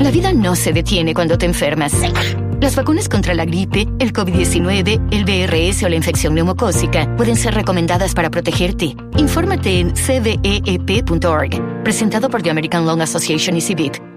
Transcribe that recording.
La vida no se detiene cuando te enfermas. Las vacunas contra la gripe, el COVID-19, el VRS o la infección neumocócica pueden ser recomendadas para protegerte. Infórmate en cveep.org. Presentado por The American Lung Association y CIVIC.